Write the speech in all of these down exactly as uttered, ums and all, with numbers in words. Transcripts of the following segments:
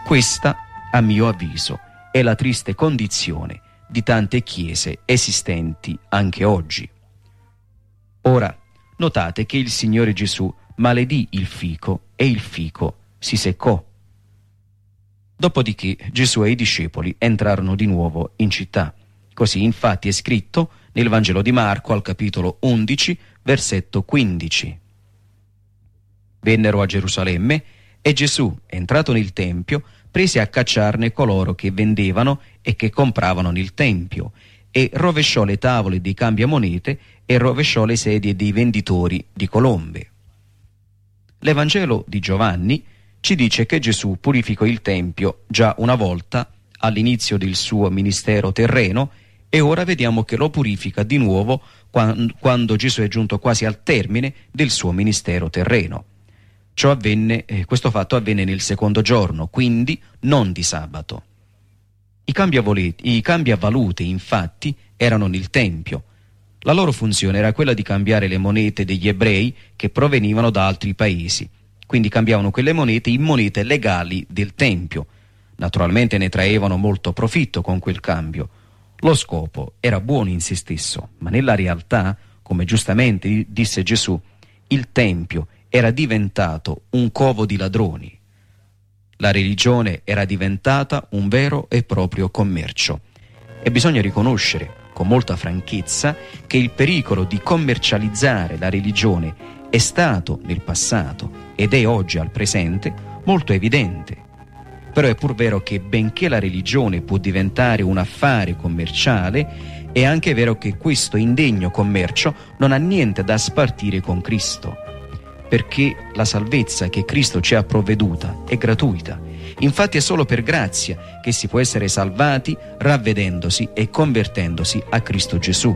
Questa, a mio avviso, è la triste condizione di tante chiese esistenti anche oggi. Ora, notate che il Signore Gesù maledì il fico e il fico si seccò. Dopodiché Gesù e i discepoli entrarono di nuovo in città. Così infatti è scritto nel Vangelo di Marco al capitolo undici, versetto quindici. Vennero a Gerusalemme e Gesù, entrato nel Tempio, prese a cacciarne coloro che vendevano e che compravano nel Tempio, e rovesciò le tavole dei cambiamonete e rovesciò le sedie dei venditori di colombe. L'Evangelo di Giovanni ci dice che Gesù purificò il Tempio già una volta all'inizio del suo ministero terreno, e ora vediamo che lo purifica di nuovo quando Gesù è giunto quasi al termine del suo ministero terreno. Ciò avvenne, eh, questo fatto avvenne nel secondo giorno, quindi non di sabato. I cambiavalute, i cambiavalute infatti erano nel Tempio. La loro funzione era quella di cambiare le monete degli ebrei che provenivano da altri paesi, quindi cambiavano quelle monete in monete legali del Tempio. Naturalmente ne traevano molto profitto con quel cambio. Lo scopo era buono in se stesso, ma nella realtà, come giustamente disse Gesù, il Tempio era diventato un covo di ladroni. La religione era diventata un vero e proprio commercio. E bisogna riconoscere con molta franchezza che il pericolo di commercializzare la religione è stato nel passato ed è oggi al presente molto evidente. Però è pur vero che benché la religione può diventare un affare commerciale, è anche vero che questo indegno commercio non ha niente da spartire con Cristo, perché la salvezza che Cristo ci ha provveduta è gratuita. Infatti è solo per grazia che si può essere salvati ravvedendosi e convertendosi a Cristo Gesù.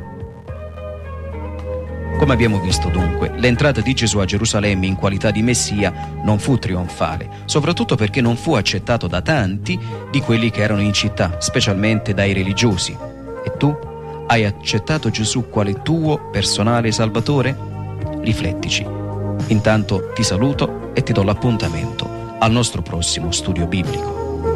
Come abbiamo visto dunque, l'entrata di Gesù a Gerusalemme in qualità di Messia non fu trionfale, soprattutto perché non ù accettato da tanti di quelli che erano in città, specialmente dai religiosi. E tu? Hai accettato Gesù quale tuo personale Salvatore? Riflettici. Intanto ti saluto e ti do l'appuntamento al nostro prossimo studio biblico.